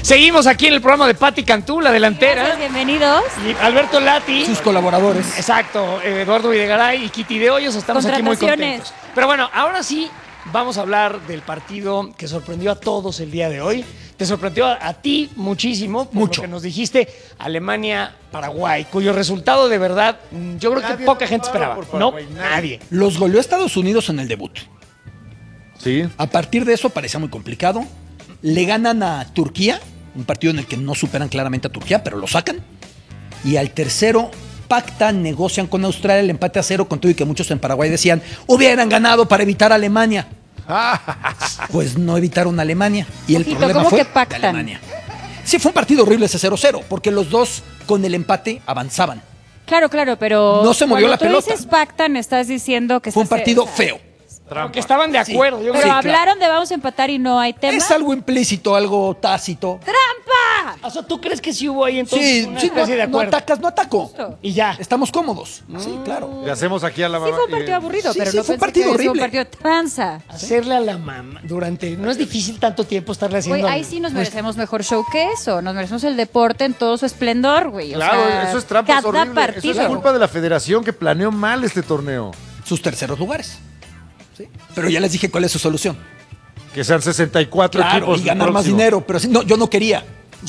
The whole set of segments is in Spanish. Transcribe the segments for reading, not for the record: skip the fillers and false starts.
Seguimos aquí en el programa de Pati Cantú, la delantera. Gracias, bienvenidos. Y Alberto Lati. Sus colaboradores. Exacto, Eduardo Videgaray y Kitty de Hoyos. Estamos aquí muy contentos. Pero bueno, ahora sí vamos a hablar del partido que sorprendió a todos el día de hoy. Te sorprendió a ti muchísimo, por mucho. Lo que nos dijiste, Alemania-Paraguay, cuyo resultado de verdad, yo creo que poca gente esperaba. No, nadie. Los goleó Estados Unidos en el debut. Sí. A partir de eso parecía muy complicado. Le ganan a Turquía, un partido en el que no superan claramente a Turquía, pero lo sacan. Y al tercero pactan, negocian con Australia el empate a 0, con todo y que muchos en Paraguay decían, hubieran ganado para evitar a Alemania. Pues no evitaron a Alemania. Y el problema ¿cómo fue que pactan? de Alemania. Sí, fue un partido horrible ese 0-0, porque los dos con el empate avanzaban. Claro, pero No se movió la pelota. Cuando tú dices pactan, estás diciendo que Fue un partido feo. Porque estaban de acuerdo. Yo Pero creo. hablaron de vamos a empatar y no hay tema. Es algo implícito, algo tácito. ¡Trampa! O sea, ¿tú crees que sí hubo ahí entonces Sí, una sí, especie de no acuerdo? atacas, no ataco. Justo. Y ya. Estamos cómodos. Sí, claro. Le hacemos aquí a la Sí mamá. fue un partido aburrido, sí, pero sí, no fue un pensé partido que hubiese un horrible. partido tranza. Hacerle a la mamá durante... No es difícil tanto tiempo estarle haciendo... Güey, ahí sí nos merecemos mejor show que eso. Nos merecemos el deporte en todo su esplendor, güey. O Claro, sea, eso es trampa, es cada horrible. partido. Eso es culpa de la federación que planeó mal este torneo. Sus terceros lugares. Sí. Pero ya les dije cuál es su solución. Que sean 64 Claro, equipos. y ganar más próximo. dinero. Pero sí, no, yo no quería.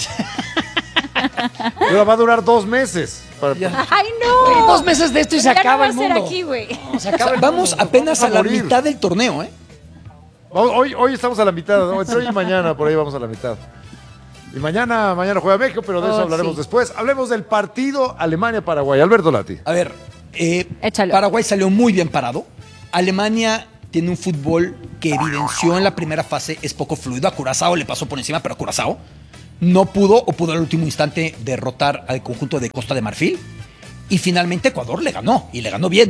Pero va a durar 2 meses. ¡Ay, Güey, no! 2 meses de esto y se Ya acaba no el va a ser mundo. aquí, güey. No, se acaba el Vamos mundo. apenas vamos a a la morir. mitad del torneo, ¿eh? Hoy estamos a la mitad, ¿no? Entre hoy y mañana, por ahí vamos a la mitad. Y mañana juega México, pero de eso hablaremos sí. después. Hablemos del partido Alemania-Paraguay. Alberto Lati. A ver, Échalo. Paraguay salió muy bien parado. Alemania tiene un fútbol que evidenció en la primera fase es poco fluido. A Curazao le pasó por encima, pero a Curazao no pudo o pudo al último instante derrotar al conjunto de Costa de Marfil. Y finalmente Ecuador le ganó, y le ganó bien.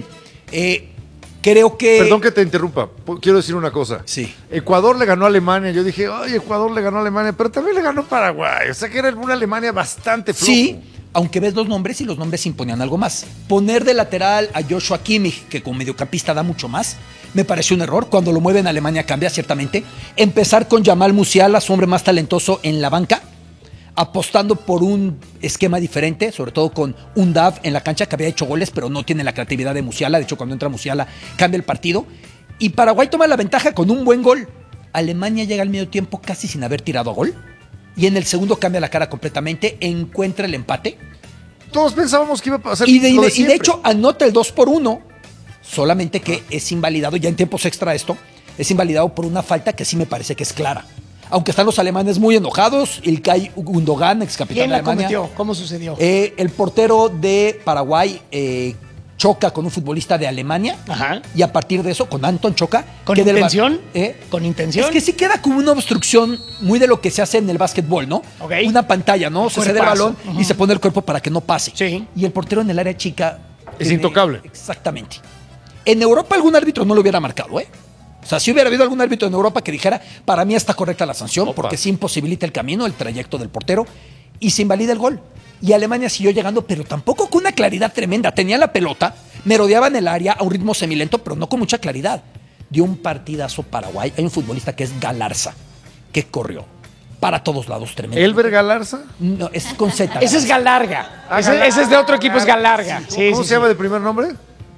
Creo que... Perdón que te interrumpa. Quiero decir una cosa. Sí. Ecuador le ganó a Alemania. Yo dije, ay, Ecuador le ganó a Alemania, pero también le ganó Paraguay. O sea que era una Alemania bastante floja. Sí, aunque ves los nombres y los nombres imponían algo más. Poner de lateral a Joshua Kimmich, que como mediocampista da mucho más, me pareció un error. Cuando lo mueven a Alemania cambia ciertamente. Empezar con Jamal Musiala, su hombre más talentoso en la banca, apostando por un esquema diferente, sobre todo con un Dav en la cancha que había hecho goles, pero no tiene la creatividad de Musiala. De hecho, cuando entra Musiala cambia el partido. Y Paraguay toma la ventaja con un buen gol. Alemania llega al medio tiempo casi sin haber tirado a gol. Y en el segundo cambia la cara completamente, encuentra el empate. Todos pensábamos que iba a pasar. Y lo de siempre. hecho anota el 2-1, solamente que es invalidado, ya en tiempos extra esto, es invalidado por una falta que sí me parece que es clara. Aunque están los alemanes muy enojados, Ilkay Gundogan, ex capitán ¿Quién de la Alemania. cometió? ¿Cómo sucedió? El portero de Paraguay choca con un futbolista de Alemania. Ajá. Y a partir de eso, con Anton choca. ¿Con que del intención? ¿Eh? ¿Con intención? Es que sí queda como una obstrucción muy de lo que se hace en el básquetbol, ¿no? Ok. Una pantalla, ¿no? Se cede el Cuerpazo. balón y se pone el cuerpo para que no pase. Sí. Y el portero en el área chica... Es intocable. Exactamente. En Europa algún árbitro no lo hubiera marcado, ¿eh? O sea, si hubiera habido algún árbitro en Europa que dijera, para mí está correcta la sanción, Opa. porque sí imposibilita el camino, el trayecto del portero, y se invalida el gol. Y Alemania siguió llegando, pero tampoco con una claridad tremenda. Tenía la pelota, merodeaba en el área a un ritmo semilento, pero no con mucha claridad. Dio un partidazo Paraguay. Hay un futbolista que es Galarza, que corrió para todos lados tremendo. ¿Elber Galarza? No, es con Z. Ese es Galarga. Ah, Ese es de otro equipo, es Galarga. Sí, ¿Cómo sí, se llama sí. de primer nombre?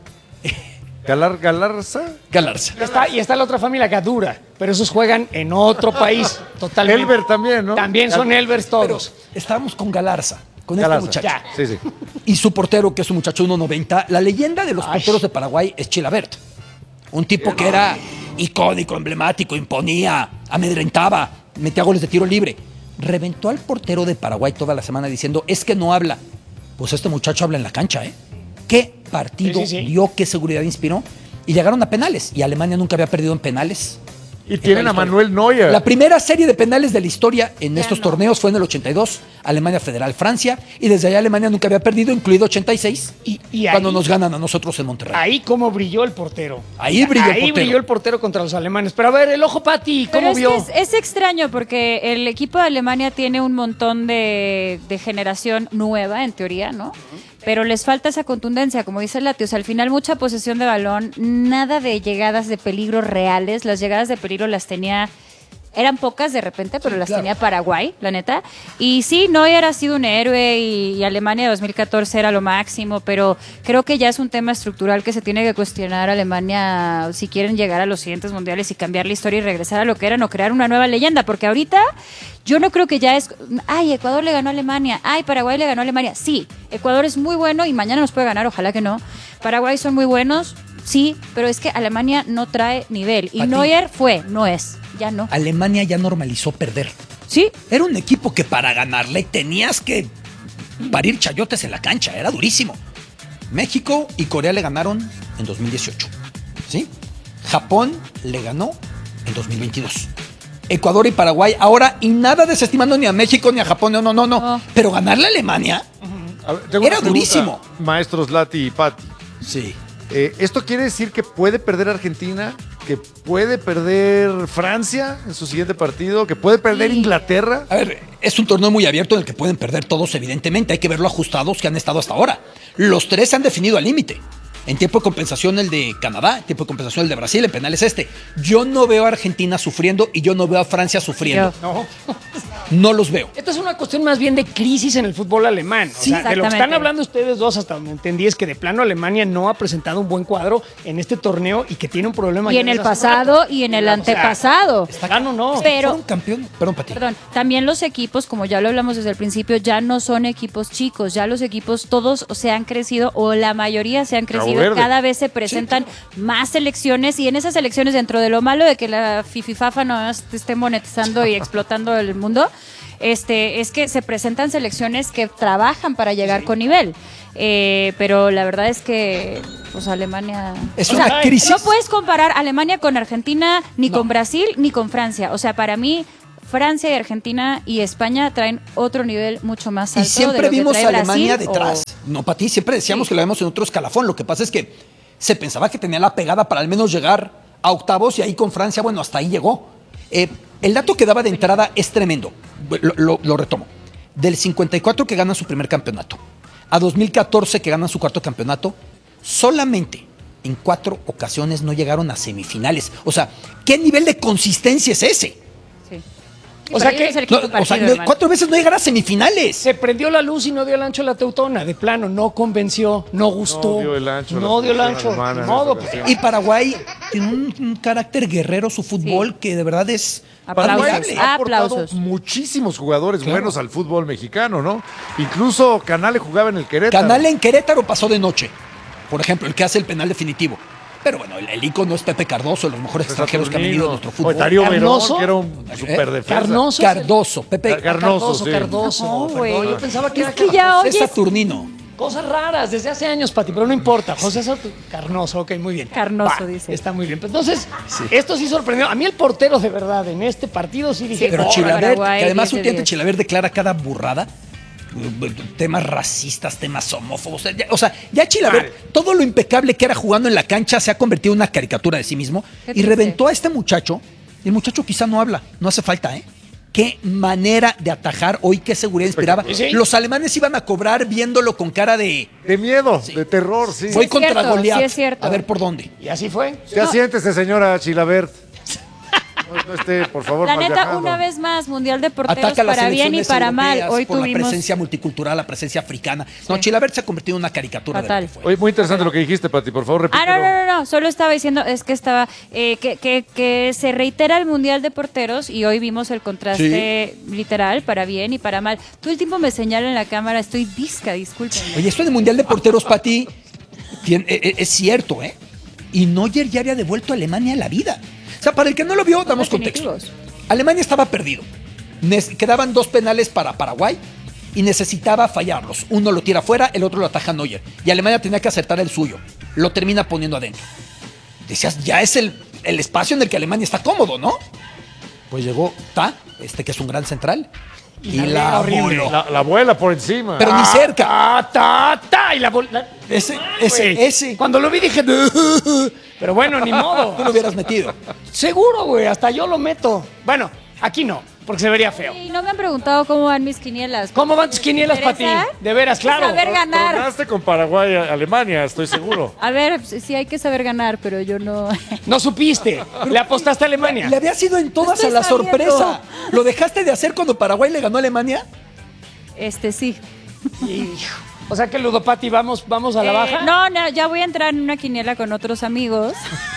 Galarza. Galarza. Y está la otra familia, Gadura, pero esos juegan en otro país, totalmente. Elber también, ¿no? También son Elbers Pero todos. estábamos con Galarza, con Galarza. este muchacho. Ya. Sí. Y su portero, que es un muchacho 1.90. La leyenda de los porteros de Paraguay es Chilabert. Un tipo que era icónico, emblemático, imponía, amedrentaba, metía goles de tiro libre. Reventó al portero de Paraguay toda la semana diciendo, es que no habla. Pues este muchacho habla en la cancha, ¿eh? ¿Qué partido Sí. dio? ¿Qué seguridad inspiró? Y llegaron a penales. Y Alemania nunca había perdido en penales. Y tienen a Manuel Neuer. La primera serie de penales de la historia en Ya estos no. torneos fue en el 82, Alemania Federal, Francia, y desde allá Alemania nunca había perdido, incluido 86, Y ahí- cuando nos ganan a nosotros en Monterrey. Ahí cómo brilló el portero. Ahí brilló el portero. contra los alemanes. Pero a ver, el ojo Pati, Pero ¿cómo es vio? que es extraño porque el equipo de Alemania tiene un montón de generación nueva, en teoría, ¿no? Pero les falta esa contundencia, como dice Lati. O sea, al final mucha posesión de balón, nada de llegadas de peligro reales. Las llegadas de peligro las tenía eran pocas de repente, pero Sí, las claro. tenía Paraguay, la neta. Y sí, Neuer ha sido un héroe y Alemania 2014 era lo máximo, pero creo que ya es un tema estructural que se tiene que cuestionar Alemania si quieren llegar a los siguientes mundiales y cambiar la historia y regresar a lo que eran o crear una nueva leyenda, porque ahorita yo no creo que ya es, ay, Ecuador le ganó a Alemania, ay, Paraguay le ganó a Alemania. Sí, Ecuador es muy bueno y mañana nos puede ganar, ojalá que no. Paraguay son muy buenos, sí, pero es que Alemania no trae nivel. Y Pati. Neuer no es, ya no. Alemania ya normalizó perder. Sí, Era un equipo que para ganarle tenías que parir chayotes en la cancha, era durísimo. México y Corea le ganaron en 2018, ¿sí? Japón le ganó en 2022. Ecuador y Paraguay ahora, y nada desestimando ni a México ni a Japón, no. No. Pero ganarle a Alemania, A ver, tengo Era una pregunta, durísimo. Maestros Lati y Pati. sí. ¿Esto quiere decir que puede perder Argentina? ¿Que puede perder Francia en su siguiente partido? ¿Que puede perder Sí. Inglaterra? A ver, es un torneo muy abierto en el que pueden perder todos, evidentemente. Hay que ver lo ajustados que han estado hasta ahora. Los tres se han definido al límite. En tiempo de compensación el de Canadá, en tiempo de compensación el de Brasil, en penales este. Yo no veo a Argentina sufriendo y yo no veo a Francia sufriendo. No. No los veo. Esto es una cuestión más bien de crisis en el fútbol alemán. O Sí, sea, de lo que están exactamente. hablando ustedes dos, hasta donde entendí, es que de plano Alemania no ha presentado un buen cuadro en este torneo y que tiene un problema. y ya en el desde hace pasado rato. y en el O sea, antepasado. Plano no. Pero- Fueron campeón. Perdón, Pati. Perdón, también los equipos, como ya lo hablamos desde el principio, ya no son equipos chicos, ya los equipos todos se han crecido o la mayoría se han crecido, Verde. cada vez se presentan más selecciones y en esas selecciones, dentro de lo malo de que la Fififafa no esté monetizando y explotando el mundo, es que se presentan selecciones que trabajan para llegar con nivel. Pero la verdad es que pues Alemania... Es o una sea, crisis. no puedes comparar Alemania con Argentina, ni con Brasil, ni con Francia. O sea, para mí, Francia y Argentina y España traen otro nivel mucho más alto. Y siempre de lo que vimos trae a Alemania Brasil detrás. No, Pati, siempre decíamos Sí. que lo vemos en otro escalafón. Lo que pasa es que se pensaba que tenía la pegada para al menos llegar a octavos y ahí con Francia, bueno, hasta ahí llegó. El dato que daba de entrada es tremendo. Lo retomo. Del 54 que ganan su primer campeonato a 2014 que ganan su cuarto campeonato, solamente en 4 ocasiones no llegaron a semifinales. O sea, ¿qué nivel de consistencia es ese? Sí. O sea Pero que- ese es el No, quinto o sea, partido, hermano. 4 veces no llegar a semifinales. Se prendió la luz y no dio el ancho a la teutona. De plano, no convenció, no gustó. No dio el ancho a la No dio el selección ancho. alemana Ni en modo, esta pues. ocasión. Y Paraguay tiene un carácter guerrero, su fútbol, que de verdad es Aplausos. admirable. Ha aportado Aplausos. muchísimos jugadores Claro. buenos al fútbol mexicano, ¿no? Incluso Canale jugaba en el Querétaro. Canal en Querétaro pasó de noche, por ejemplo, el que hace el penal definitivo. Pero bueno, el ícono es Pepe Cardoso, los mejores extranjeros que han venido a nuestro fútbol. Darío Verón, Carnoso. que era un superdefensa. Carnoso. Cardoso, Pepe Carnoso, sí. Cardoso. No, güey. Perdón, yo pensaba que Es era que ya Cardoso. oyes- es Saturnino. Cosas raras desde hace años, Pati, pero no importa. José Carnoso, ok, muy bien. Carnoso, dice. Está muy bien. Entonces, esto sí sorprendió. A mí el portero, de verdad, en este partido sí dije... Pero "Órale". Chilavert, Paraguay, que además 10 de últimamente 10. Chilavert declara cada burrada. Temas racistas, temas homófobos. O sea, ya Chilavert, todo lo impecable que era jugando en la cancha se ha convertido en una caricatura de sí mismo. Qué Y triste. reventó a este muchacho. Y el muchacho quizá no habla, no hace falta, ¿eh? Qué manera de atajar hoy, qué seguridad inspiraba. Sí. Los alemanes iban a cobrar viéndolo con cara de De miedo, de terror, sí. voy es contra cierto, Goliat. sí es cierto. A ver por dónde. Y así fue. Ya siéntese, señora Chilabert. No esté, por favor, La mal neta, viajando. una vez más, Mundial de Porteros Ataca a las para bien y selecciones para mal. europeas Hoy por la tuvimos... presencia multicultural, la presencia africana. No, Sí. Chilavert se ha convertido en una caricatura Fatal. de lo que fue. Oye, muy interesante lo que dijiste, Pati, por favor, Ah, repítelo. no, solo estaba diciendo, es que estaba, que se reitera el Mundial de Porteros y hoy vimos el contraste literal, para bien y para mal. Todo el tiempo me señala en la cámara, estoy visca, discúlpenme. Oye, esto de Mundial de Porteros, Pati, es cierto, ¿eh? Y Neuer ya había devuelto a Alemania a la vida. O sea, para el que no lo vio, damos contexto. Definitivos. Alemania estaba perdido. Quedaban 2 penales para Paraguay y necesitaba fallarlos. Uno lo tira afuera, el otro lo ataja Neuer. Y Alemania tenía que acertar el suyo. Lo termina poniendo adentro. Decías, ya es el espacio en el que Alemania está cómodo, ¿no? Pues llegó que es un gran central, y la horrible. voló. La abuela por encima. Pero ni cerca. Y la bola. Ese. Cuando lo vi dije. Pero bueno, ni modo. Tú lo hubieras metido. Seguro, güey. Hasta yo lo meto. Bueno, aquí no. porque se vería feo. Y no me han preguntado cómo van mis quinielas. ¿Cómo van tus quinielas, Pati? De veras, claro. Saber ganar. Ganaste con Paraguay, Alemania, estoy seguro. A ver, sí hay que saber ganar, pero yo no. No supiste. Le apostaste a Alemania. Le había sido en todas Estoy a la sabiendo. sorpresa. ¿Lo dejaste de hacer cuando Paraguay le ganó a Alemania? Sí. Hijo. O sea que, Ludopati, vamos a la baja. No, ya voy a entrar en una quiniela con otros amigos.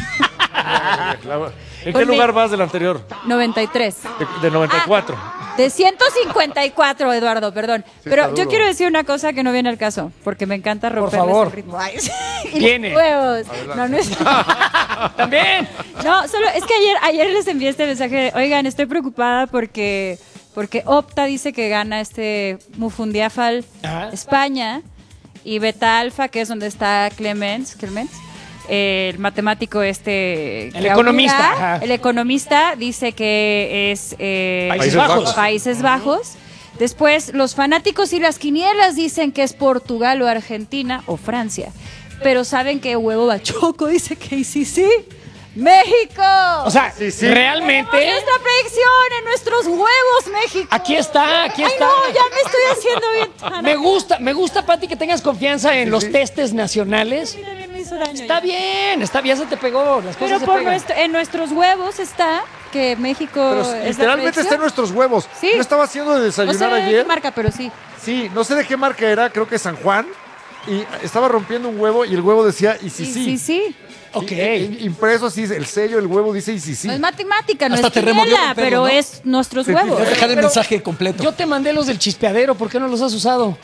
¿En qué lugar vas del anterior? 93. De 94. De 154, Eduardo, perdón. Pero está yo duro. quiero decir una cosa que no viene al caso, porque me encanta romper favor. el ritmo. Ay, sí. Y Viene. los huevos. No, no es. También. No, solo es que ayer les envié este mensaje de, oigan, estoy preocupada porque Opta dice que gana este Mufundiafal Ajá. España y Beta Alfa, que es donde está Clemens, el matemático El Claudia, economista, ajá. el economista dice que es Países Bajos. Países Bajos. Después los fanáticos y las quinielas dicen que es Portugal o Argentina o Francia, pero saben que Huevo Bachoco dice que sí, México. O sea, Sí. realmente. Tenemos nuestra predicción en nuestros huevos, México. Aquí está. Ay, no, ya me estoy haciendo bien. Me gusta, Pati, que tengas confianza en los testes nacionales. Mira, me hizo daño. Está bien, se te pegó. Las Pero cosas se pegan. en nuestros huevos está que México Pero es la literalmente está predicción. en nuestros huevos. Sí. Yo estaba haciendo de No desayunar sé de ayer. qué marca, pero sí. Sí, no sé de qué marca era, creo que San Juan. Y estaba rompiendo un huevo y el huevo decía y sí. Ok. Impreso así, el sello del huevo dice y sí. No es matemática, no Hasta es te removió quiniela, el pelo, pero ¿no? es nuestros Sí, huevos. Voy a dejar el Pero mensaje completo. Yo te mandé los del chispeadero, ¿por qué no los has usado?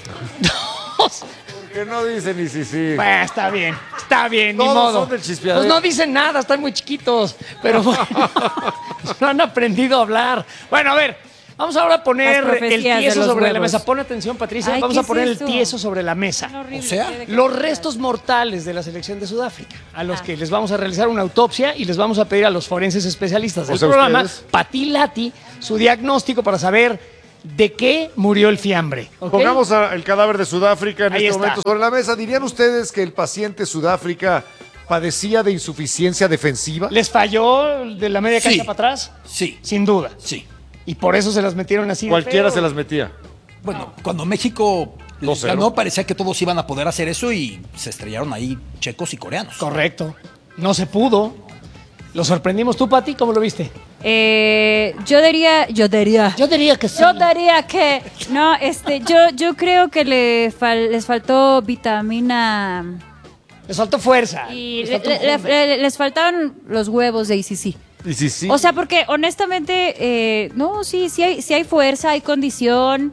Que no dice ni sí. Bueno, está bien, ni Todos modo. son del chispeadero. Pues no dicen nada, están muy chiquitos, pero bueno, no han aprendido a hablar. Bueno, a ver, vamos ahora a poner Las el profecías de tieso los sobre la huevos. mesa. Pon atención, Patricia, Ay, vamos ¿qué a poner es el eso? tieso sobre la mesa. Horrible. O sea, ¿De qué Los hablas? restos mortales de la selección de Sudáfrica, a los que les vamos a realizar una autopsia y les vamos a pedir a los forenses especialistas del O sea, programa, ustedes. Pati Lati, su diagnóstico para saber de qué murió el fiambre. ¿ok? Pongamos el cadáver de Sudáfrica en Ahí este está. momento sobre la mesa. ¿Dirían ustedes que el paciente Sudáfrica padecía de insuficiencia defensiva? ¿Les falló de la media Sí. cancha para atrás? Sí, Sin duda. sí. Y por eso se las metieron así. de Cualquiera feo. se las metía. Bueno, cuando México les 2-0. ganó, parecía que todos iban a poder hacer eso y se estrellaron ahí checos y coreanos. Correcto. No se pudo. Lo sorprendimos tú, Pati, ¿cómo lo viste? Yo diría Yo diría que sí. Yo diría que no, yo creo que les faltó vitamina Les faltó fuerza. y Les faltó empuje. les faltaron los huevos de ICC. Y sí. O sea, porque honestamente, no, sí hay fuerza, hay condición,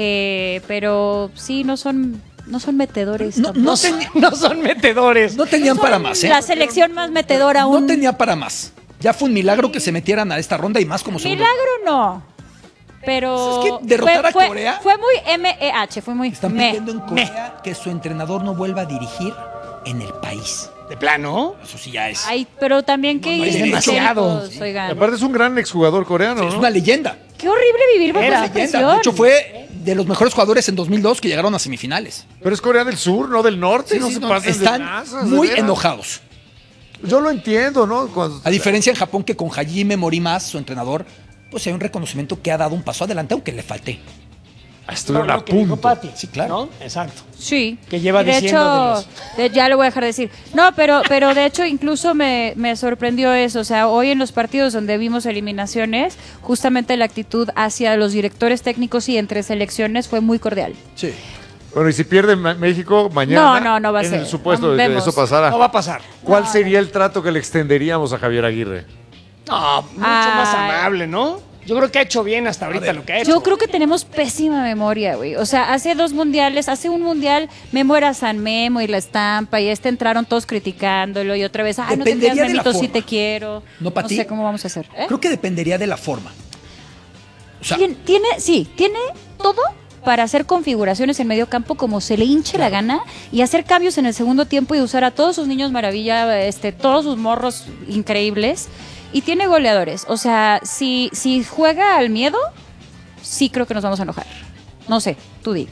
pero sí no son metedores. No, tampoco. no, No son metedores. no tenían para más, ¿eh? La selección más metedora aún. No tenía para más. Ya fue un milagro que se metieran a esta ronda y más como segundo. Milagro no. Pero Es que derrotar a Corea- fue muy MEH, fue muy Están me. pidiendo en Corea que su entrenador no vuelva a dirigir en el país. De plano. Eso sí ya es. Ay, pero también que No, es demasiado. históricos, oigan. Aparte es un gran exjugador coreano, Es ¿no? una leyenda. Qué horrible vivir bajo Era esa Leyenda. presión. De hecho, fue de los mejores jugadores en 2002 que llegaron a semifinales. Pero es Corea del Sur, no del norte. Sí, no sí, se no, pasen de están lanzas, de muy veras. enojados. Yo lo entiendo, ¿no? Cuando- A diferencia en Japón que con Hajime Morimas, su entrenador, pues hay un reconocimiento que ha dado un paso adelante, aunque le falté. Estuvieron Lo a que dijo punto. Pati. Sí, claro. ¿No? Exacto. Sí. Que lleva Y de diciendo hecho, ya lo voy a dejar de decir. No, pero de hecho incluso me sorprendió eso. O sea, hoy en los partidos donde vimos eliminaciones, justamente la actitud hacia los directores técnicos y entre selecciones fue muy cordial. Sí. Bueno, y si pierde México mañana. No va a en ser. el supuesto de que Vemos. eso pasara. No va a pasar. ¿Cuál sería el trato que le extenderíamos a Javier Aguirre? No, mucho Ay. más amable, ¿no? Yo creo que ha hecho bien hasta ahorita lo que ha hecho. Yo creo que tenemos pésima memoria, güey. O sea, hace un mundial, Memo era San Memo y la estampa, y entraron todos criticándolo, y otra vez, ay, no te Dependería creas, de la Memito, sí forma. te quiero. No, Pati. sé cómo vamos a hacer. ¿Eh? Creo que dependería de la forma. O sea, Tiene todo para hacer configuraciones en medio campo como se le hinche la gana y hacer cambios en el segundo tiempo y usar a todos sus niños maravilla, todos sus morros increíbles. Y tiene goleadores. O sea, si juega al miedo, sí creo que nos vamos a enojar. No sé, tú di.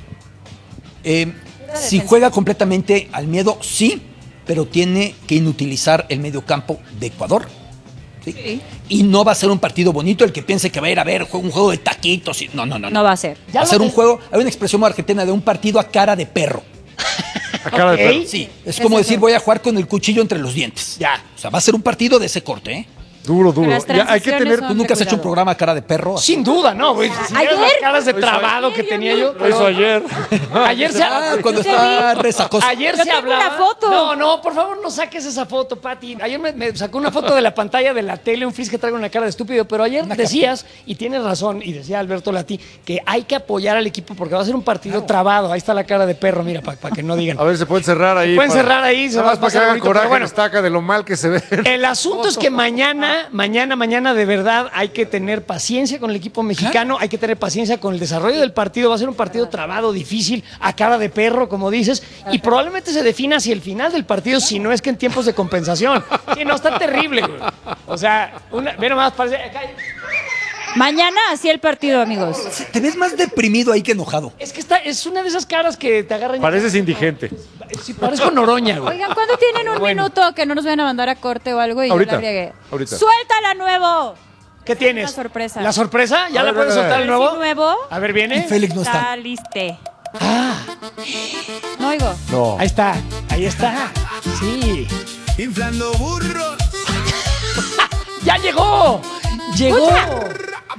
si juega completamente al miedo, sí, pero tiene que inutilizar el medio campo de Ecuador. ¿sí? Y no va a ser un partido bonito el que piense que va a ir a ver un juego de taquitos. No. No va a ser. Va a ser un juego, hay una expresión muy argentina de un partido a cara de perro. A cara de perro. Sí, es como decir, voy a jugar con el cuchillo entre los dientes. Ya. O sea, va a ser un partido de ese corte, ¿eh? Duro. Las Ya, hay que tener. transiciones ¿Tú nunca has hecho un programa a cara de perro? Sin duda, no, güey. Si vieras las caras de trabado que tenía yo. Lo hizo ayer. Ayer se Cuando está resacoso. Ayer Yo se tengo hablaba. una foto. No, por favor, no saques esa foto, Pati. Ayer me sacó una foto de la pantalla de la tele, un Frizz que traigo una cara de estúpido, pero ayer decías, y tienes razón, y decía Alberto Lati, que hay que apoyar al equipo porque va a ser un partido trabado. Ahí está la cara de perro, mira, para que no digan. A ver, se pueden cerrar ahí. Pueden cerrar ahí, se Nada va más a para que pasar haga bonito, coraje pero bueno. la estaca de lo mal que se ve. El asunto es que mañana de verdad hay que tener paciencia con el equipo mexicano, hay que tener paciencia con el desarrollo del partido. Va a ser un partido trabado, difícil, a cara de perro, como dices, y probablemente se defina hacia el final del partido, si no es que en tiempos de compensación. Sí, no, está terrible, güey. O sea, ve nomás, parece. Mañana así el partido, amigos. Te ves más deprimido ahí que enojado. Es que es una de esas caras que te agarran. Pareces indigente. Sí, parezco Noroña, güey. Oigan, ¿cuándo tienen un minuto que no nos vayan a mandar a corte o algo y Ahorita, yo la riegue? ahorita. ¡Suéltala, nuevo! ¿Qué tienes? Una sorpresa. ¿La sorpresa? ¿Ya A la ver, puedes a ver, soltar a el ver. nuevo? ¿Sí, nuevo? A ver, viene. Félix no está. Está liste. No oigo. No. Ahí está, ahí está. Sí. Inflando burros. ¡Ya llegó! ¡Llegó! Escucha.